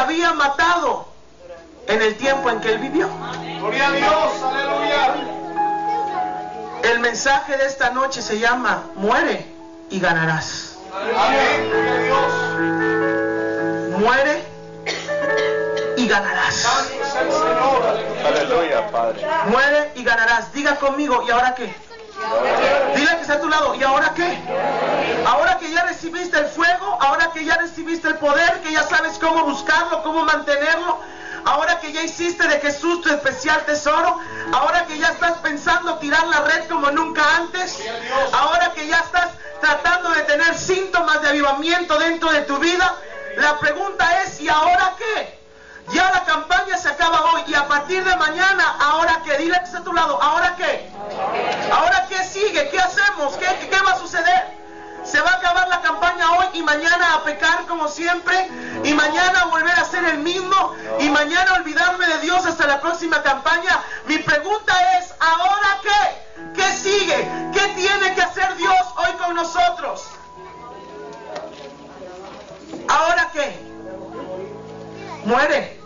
había matado en el tiempo en que él vivió. Gloria a Dios, aleluya. El mensaje de esta noche se llama: muere y ganarás. Amén, gloria a Dios. Muere y ganarás. Santo es el Señor, aleluya. Aleluya, Padre. Muere y ganarás. Diga conmigo: ¿y ahora qué? Dile que está a tu lado: ¿y ahora qué? Ahora que ya recibiste el fuego, ahora que ya recibiste el poder, que ya sabes cómo buscarlo, cómo mantenerlo, ahora que ya hiciste de Jesús tu especial tesoro, ahora que ya estás pensando tirar la red como nunca antes, ahora que ya estás tratando de tener síntomas de avivamiento dentro de tu vida, la pregunta es: ¿y ahora qué? Ya la campaña se acaba hoy y a partir de mañana, ¿ahora qué? Dile que está a tu lado: ¿ahora qué? ¿Ahora qué sigue? ¿Qué hacemos? ¿Qué va a suceder? Se va a acabar la campaña hoy y mañana a pecar como siempre, y mañana volver a ser el mismo, y mañana olvidarme de Dios hasta la próxima campaña. Mi pregunta es: ¿ahora qué? ¿Qué sigue? ¿Qué tiene que hacer Dios hoy con nosotros? ¿Ahora qué? Muere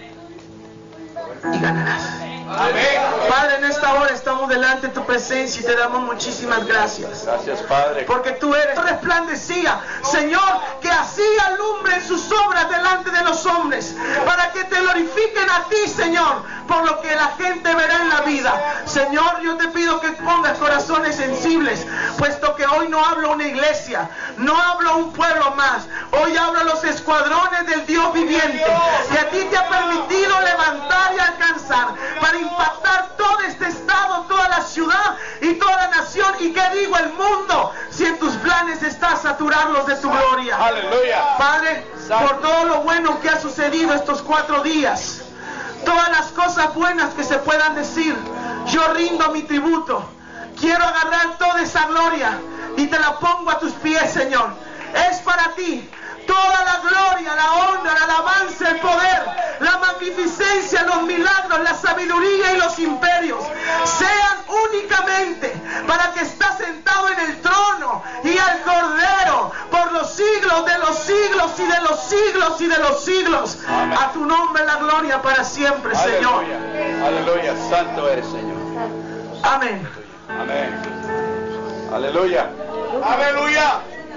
y ganarás. Amén. Padre, en esta hora estamos delante de tu presencia y te damos muchísimas gracias. Gracias, Padre. Porque tú eres resplandecía, Señor, que así alumbren sus obras delante de los hombres, para que te glorifiquen a ti, Señor, por lo que la gente verá en la vida. Señor, yo te pido que pongas corazones sensibles, puesto que hoy no hablo una iglesia, no hablo un pueblo más, hoy hablo a los escuadrones del Dios viviente, que a ti te ha permitido levantar y alcanzar, para impactar todo este estado, toda la ciudad y toda la nación, y que digo el mundo, si en tus planes está saturarlos de tu gloria. Aleluya. Padre, por todo lo bueno que ha sucedido estos 4 días, todas las cosas buenas que se puedan decir, yo rindo mi tributo. Quiero agarrar toda esa gloria y te la pongo a tus pies, Señor. Es para ti toda la gloria, la honra, la alabanza, el poder, la magnificencia, los milagros, la sabiduría y los imperios sean únicamente para que está sentado en el trono y al Cordero por los siglos de los siglos y de los siglos y de los siglos. Amén. A tu nombre la gloria para siempre, Señor. Aleluya. Aleluya. Santo eres, Señor. Amén. Amén. Aleluya. Aleluya.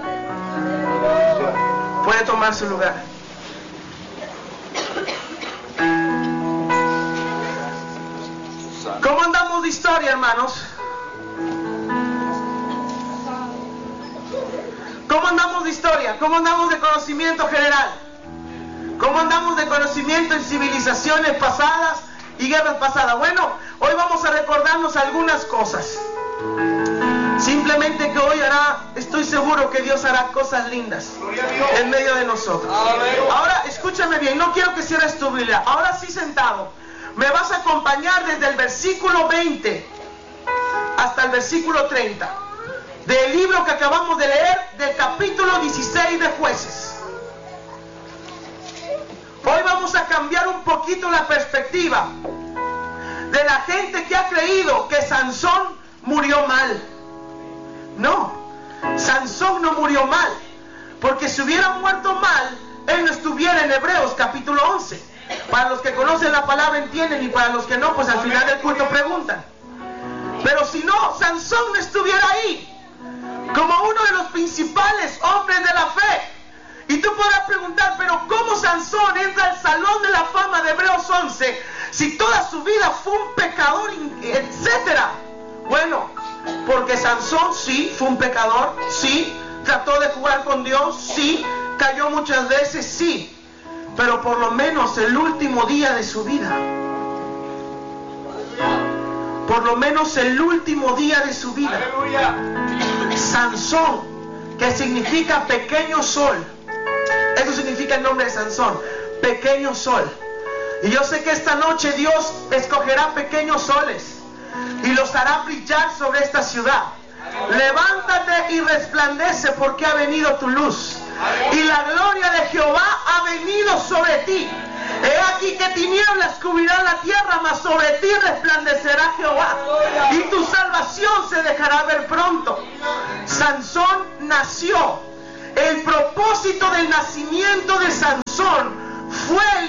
Puede tomar su lugar. ¿Cómo andamos de historia, hermanos? ¿Cómo andamos de historia? ¿Cómo andamos de conocimiento general? ¿Cómo andamos de conocimiento en civilizaciones pasadas y guerras pasadas? Bueno, hoy vamos a recordarnos algunas cosas. Simplemente que hoy estoy seguro que Dios hará cosas lindas en medio de nosotros. Ahora, escúchame bien, no quiero que cierres tu Biblia. Ahora sí, sentado, me vas a acompañar desde el versículo 20 hasta el versículo 30 del libro que acabamos de leer, del capítulo 16 de Jueces. Hoy vamos a cambiar un poquito la perspectiva de la gente que ha creído que Sansón murió mal. No, Sansón no murió mal, porque si hubiera muerto mal, él no estuviera en Hebreos capítulo 11. Para los que conocen la palabra entienden, y para los que no, pues al final del culto preguntan. Pero si no, Sansón no estuviera ahí como uno de los principales hombres de la fe. Y tú podrás preguntar: pero ¿cómo Sansón entra al salón de la fama de Hebreos 11 si toda su vida fue un pecador, etcétera? Bueno, porque Sansón sí fue un pecador, sí trató de jugar con Dios, sí cayó muchas veces, sí, pero por lo menos el último día de su vida, por lo menos el último día de su vida, Sansón, que significa pequeño sol, eso significa el nombre de Sansón, pequeño sol. Y yo sé que esta noche Dios escogerá pequeños soles y los hará brillar sobre esta ciudad. Levántate y resplandece, porque ha venido tu luz y la gloria de Jehová ha venido sobre ti. He aquí que tinieblas cubrirán la tierra, mas sobre ti resplandecerá Jehová, y tu salvación se dejará ver pronto. Sansón nació. El propósito del nacimiento de Sansón fue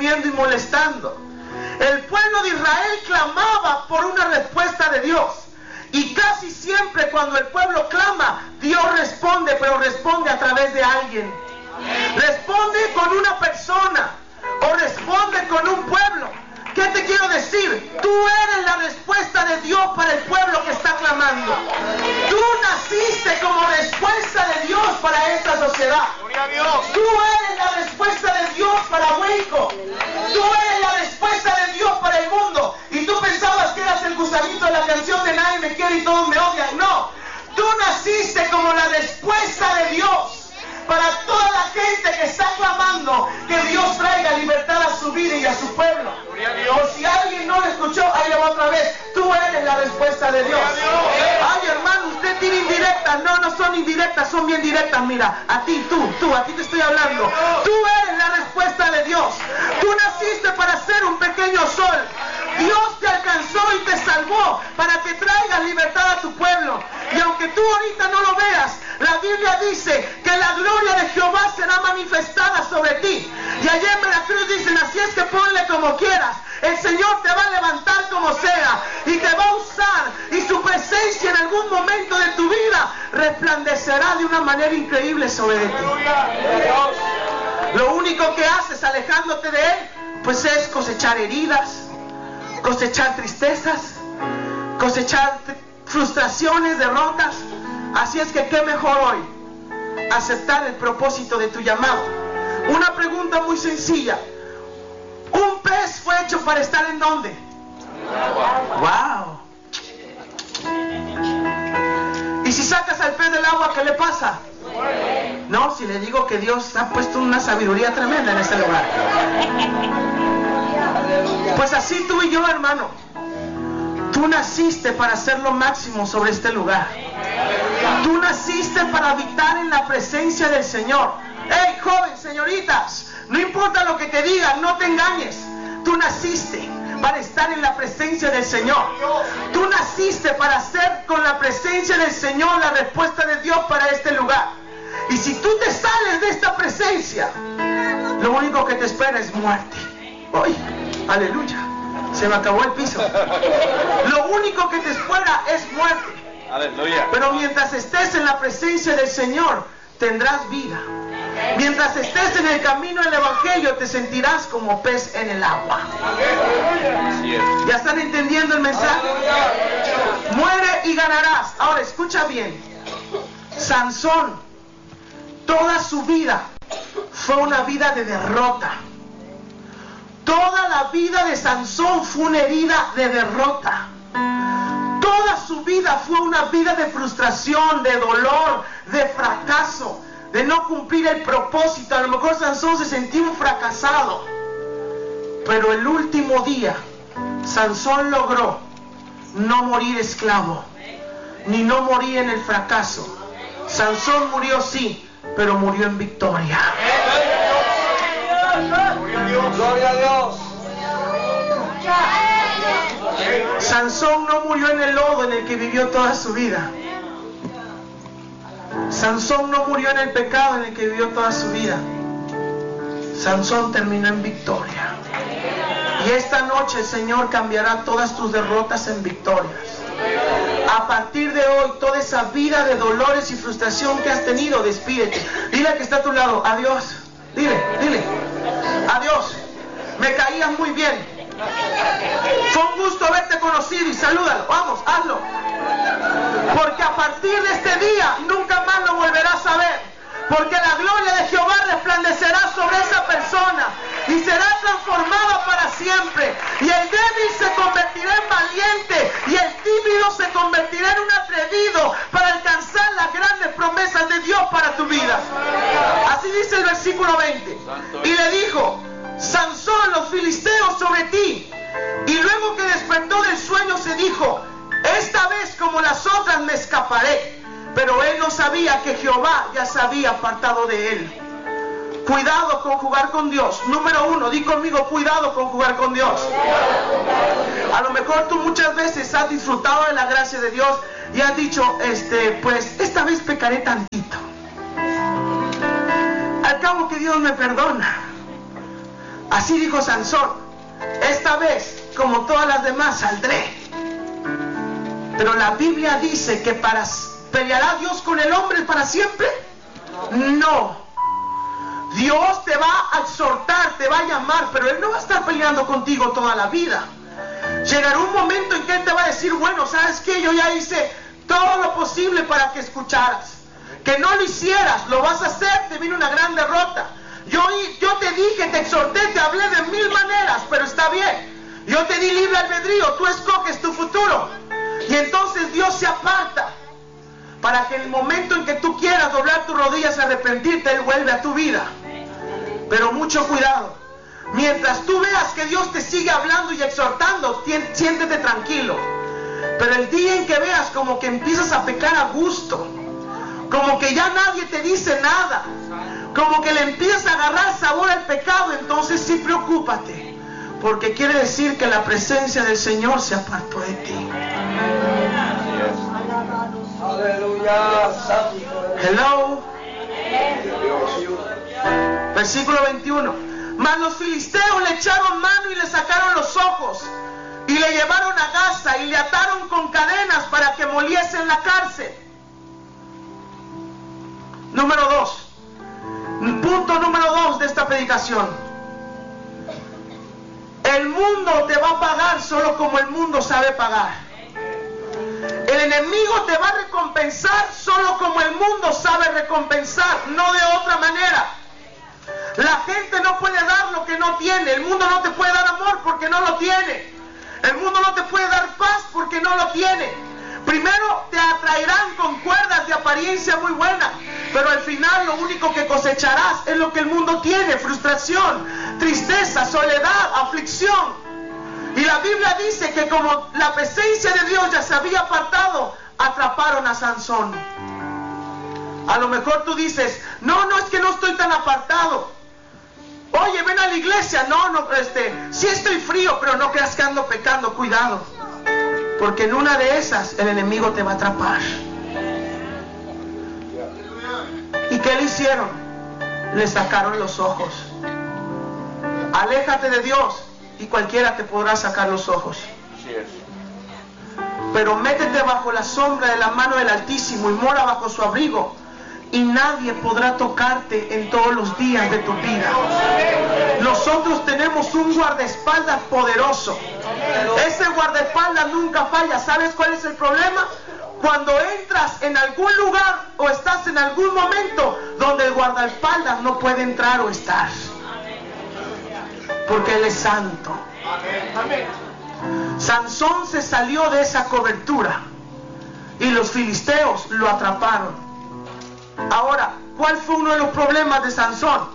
oprimiendo y molestando. El pueblo de Israel clamaba por una respuesta de Dios. Y casi siempre cuando el pueblo clama, Dios responde, pero responde a través de alguien. Responde con una persona o responde con un pueblo. ¿Qué te quiero decir? Tú eres la respuesta de Dios para el pueblo que está clamando. Tú naciste como respuesta de Dios para esta sociedad. Tú eres la respuesta de Dios para Hueco. Tú eres la respuesta de Dios para el mundo. Y tú pensabas que eras el gusanito de la canción de Nadie me quiere y todos me odian. No. Tú naciste como la respuesta de Dios para toda la gente que está clamando que Dios traiga libertad a su vida y a su pueblo. Por si alguien no lo escuchó, ahí va otra vez. Tú eres la respuesta de Dios. Ay, hermano, usted tiene indirectas. No, no son indirectas, son bien directas. Mira, a ti, a ti te estoy hablando. Tú eres la respuesta de Dios. Tú naciste para ser un pequeño sol. Dios te alcanzó y te salvó para que traigas libertad a tu pueblo. Y aunque tú ahorita no lo veas, la Biblia dice que la gloria de Jehová será manifestada sobre ti. Y allá en Veracruz dicen, así es que ponle como quieras. El Señor te va a levantar como sea y te va a usar, y su presencia en algún momento de tu vida resplandecerá de una manera increíble sobre ti. Lo único que haces alejándote de Él, pues es cosechar heridas, cosechar tristezas, cosechar frustraciones, derrotas. Así es que qué mejor hoy aceptar el propósito de tu llamado. Una pregunta muy sencilla. ¿Un pez fue hecho para estar en dónde? ¡Wow! ¿Y si sacas al pez del agua, qué le pasa? No, si le digo que Dios ha puesto una sabiduría tremenda en este lugar. Pues así tú y yo, hermano. Tú naciste para hacer lo máximo sobre este lugar. Tú naciste para habitar en la presencia del Señor. ¡Hey, joven, señoritas! No importa lo que te digan, no te engañes. Tú naciste para estar en la presencia del Señor. Tú naciste para hacer con la presencia del Señor la respuesta de Dios para este lugar. Y si tú te sales de esta presencia, lo único que te espera es muerte. ¡Ay! ¡Aleluya! Se me acabó el piso. Lo único que te espera es muerte. Aleluya. Pero mientras estés en la presencia del Señor, tendrás vida. Mientras estés en el camino del Evangelio, te sentirás como pez en el agua. ¿Ya están entendiendo el mensaje? Muere y ganarás. Ahora escucha bien. Sansón, toda su vida fue una vida de derrota. Toda la vida de Sansón fue una herida de derrota. Toda su vida fue una vida de frustración, de dolor, de fracaso, de no cumplir el propósito. A lo mejor Sansón se sentía un fracasado. Pero el último día, Sansón logró no morir esclavo, ni no morir en el fracaso. Sansón murió sí, pero murió en victoria. Gloria a Dios. Sansón no murió en el lodo en el que vivió toda su vida. Sansón no murió en el pecado en el que vivió toda su vida. Sansón terminó en victoria. Y esta noche el Señor cambiará todas tus derrotas en victorias. A partir de hoy, toda esa vida de dolores y frustración que has tenido, despídete. Dile al que está a tu lado, adiós. Dile, adiós. Me caías muy bien. Fue un gusto haberte conocido y salúdalo. Vamos, hazlo. Porque a partir de este día nunca más lo volverás a ver. Porque la gloria de Jehová resplandecerá sobre esa persona y será transformada para siempre. Y el débil se convertirá en valiente y el tímido se convertirá en un atrevido para alcanzar las grandes promesas de Dios para tu vida. Así dice el versículo 20. Y le dijo: Sansón, los filisteos sobre ti. Y luego que despertó del sueño se dijo: esta vez como las otras me escaparé. Pero él no sabía que Jehová ya se había apartado de él. Cuidado con jugar con Dios. Número 1, di conmigo: cuidado con jugar con Dios. A lo mejor tú muchas veces has disfrutado de la gracia de Dios y has dicho, pues esta vez pecaré tantito. Al cabo que Dios me perdona. Así dijo Sansón: esta vez, como todas las demás, saldré. Pero la Biblia dice que ¿peleará Dios con el hombre para siempre? No. Dios te va a exhortar, te va a llamar, pero Él no va a estar peleando contigo toda la vida. Llegará un momento en que Él te va a decir: bueno, ¿sabes qué? Yo ya hice todo lo posible para que escucharas. Que no lo hicieras, lo vas a hacer, te viene una gran derrota. Yo te dije, te exhorté, te hablé de 1000 maneras, pero está bien. Yo te di libre albedrío, tú escoges tu futuro. Y entonces Dios se aparta para que en el momento en que tú quieras doblar tus rodillas y arrepentirte, Él vuelve a tu vida. Pero mucho cuidado. Mientras tú veas que Dios te sigue hablando y exhortando, siéntete tranquilo. Pero el día en que veas como que empiezas a pecar a gusto, como que ya nadie te dice nada, como que le empiezas a agarrar sabor al pecado, entonces sí preocúpate, porque quiere decir que la presencia del Señor se apartó de ti. Aleluya. Hello. Versículo 21. Mas los filisteos le echaron mano y le sacaron los ojos, y le llevaron a Gaza y le ataron con cadenas para que moliese en la cárcel. Número 2. Punto número 2 de esta predicación. El mundo te va a pagar solo como el mundo sabe pagar. El enemigo te va a recompensar solo como el mundo sabe recompensar, no de otra manera. La gente no puede dar lo que no tiene. El mundo no te puede dar amor porque no lo tiene. El mundo no te puede dar paz porque no lo tiene. Primero te atraerán con cuerdas de apariencia muy buena, pero al final lo único que cosecharás es lo que el mundo tiene: frustración, tristeza, soledad, aflicción. Y la Biblia dice que como la presencia de Dios ya se había apartado, atraparon a Sansón. A lo mejor tú dices: no, es que no estoy tan apartado. Oye, ven a la iglesia. No, sí estoy frío, pero no creas que ando pecando. Cuidado, porque en una de esas el enemigo te va a atrapar. ¿Y qué le hicieron? Le sacaron los ojos. Aléjate de Dios y cualquiera te podrá sacar los ojos. Pero métete bajo la sombra de la mano del Altísimo y mora bajo su abrigo, y nadie podrá tocarte en todos los días de tu vida. Nosotros tenemos un guardaespaldas poderoso. Ese guardaespaldas nunca falla. ¿Sabes cuál es el problema? Cuando entras en algún lugar o estás en algún momento donde el guardaespaldas no puede entrar o estar, porque Él es santo. Sansón se salió de esa cobertura y los filisteos lo atraparon. Ahora, ¿cuál fue uno de los problemas de Sansón?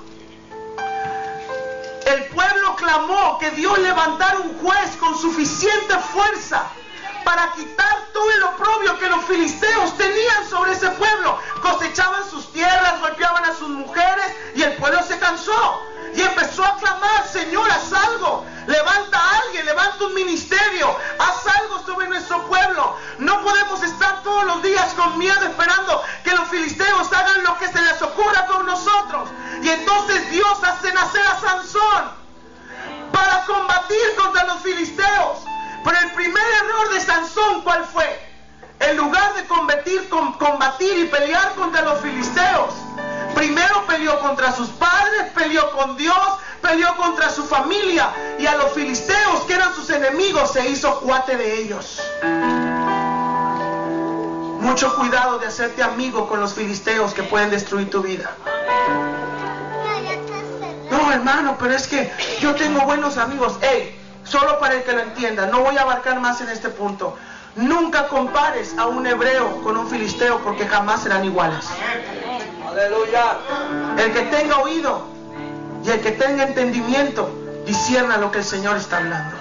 El pueblo clamó que Dios levantara un juez con suficiente fuerza para quitar todo el oprobio que los filisteos tenían sobre ese pueblo. Cosechaban sus tierras, golpeaban a sus mujeres, y el pueblo se cansó y empezó a clamar: Señor, haz algo, levanta a alguien, levanta un ministerio, haz algo sobre nuestro pueblo. No podemos estar todos los días con miedo esperando que los filisteos hagan lo que se les ocurra con nosotros. Y entonces Dios hace nacer a Sansón para combatir contra los filisteos. Pero el primer error de Sansón, ¿cuál fue? En lugar de combatir y pelear contra los filisteos, primero peleó contra sus padres, peleó con Dios, peleó contra su familia, y a los filisteos, que eran sus enemigos, se hizo cuate de ellos. Mucho cuidado de hacerte amigo con los filisteos que pueden destruir tu vida. No, hermano, pero es que yo tengo buenos amigos. Solo para el que lo entienda, no voy a abarcar más en este punto. Nunca compares a un hebreo con un filisteo, porque jamás serán iguales. Aleluya. El que tenga oído y el que tenga entendimiento, discierna lo que el Señor está hablando.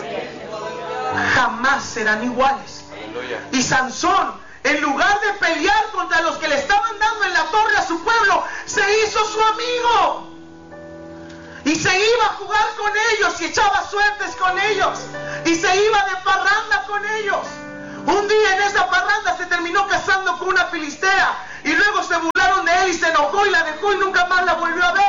Jamás serán iguales. Y Sansón, en lugar de pelear contra los que le estaban dando en la torre a su pueblo, se hizo su amigo. Y se iba a jugar con ellos y echaba suertes con ellos. Y se iba de parranda con ellos. Un día en esa parranda se terminó casando con una filistea. Y luego se burlaron de él y se enojó y la dejó y nunca más la volvió a ver.